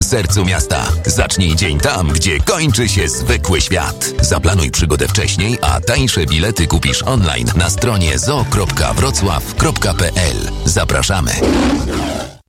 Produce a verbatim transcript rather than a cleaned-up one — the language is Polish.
sercu miasta. Zacznij dzień tam, gdzie kończy się zwykły świat. Zaplanuj przygodę wcześniej, a tańsze bilety kupisz online na stronie zoo kropka wrocław kropka p l. Zapraszamy.